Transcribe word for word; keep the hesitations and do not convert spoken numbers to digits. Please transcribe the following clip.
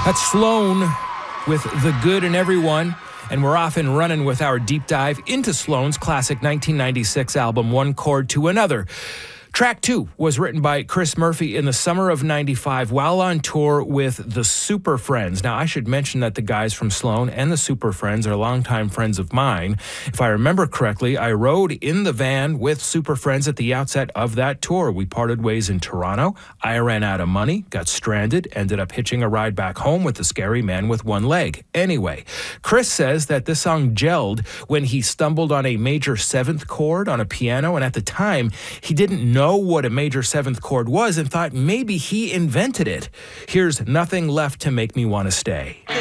That's Sloan with The Good in Everyone. And we're off and running with our deep dive into Sloan's classic nineteen ninety-six album, One Chord to Another. Track two was written by Chris Murphy in the summer of ninety-five while on tour with the Super Friends. Now, I should mention that the guys from Sloan and the Super Friends are longtime friends of mine. If I remember correctly, I rode in the van with Super Friends at the outset of that tour. We parted ways in Toronto. I ran out of money, got stranded, ended up hitching a ride back home with the scary man with one leg. Anyway, Chris says that this song gelled when he stumbled on a major seventh chord on a piano, and at the time, he didn't know know what a major seventh chord was and thought maybe he invented it. Here's Nothing Left to Make Me Want to Stay.